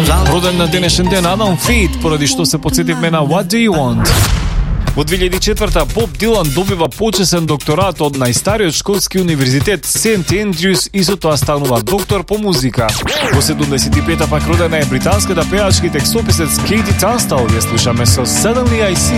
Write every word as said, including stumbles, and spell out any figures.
Роден на денешен ден Адам Фейт, поради што се потсетивме на What Do You Want. Во две илјади и четврта Боб Дилан добива почесен докторат од најстариот шкотски универзитет Сент Ендрюс и со тоа станува доктор по музика. Во седумдесет и пета пак родена е британската пеачка и текстописец Кейти Танстал. Ја слушаме со Suddenly I See